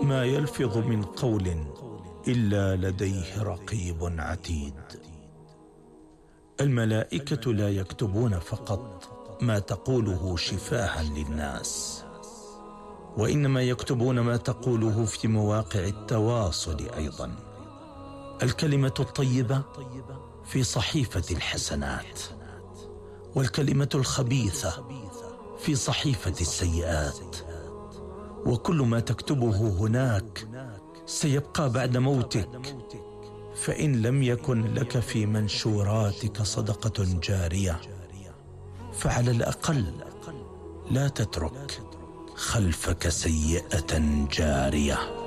ما يلفظ من قول إلا لديه رقيب عتيد. الملائكة لا يكتبون فقط ما تقوله شفاها للناس، وإنما يكتبون ما تقوله في مواقع التواصل أيضا. الكلمة الطيبة في صحيفة الحسنات، والكلمة الخبيثة في صحيفة السيئات. وكل ما تكتبه هناك سيبقى بعد موتك، فإن لم يكن لك في منشوراتك صدقة جارية فعلى الأقل لا تترك خلفك سيئة جارية.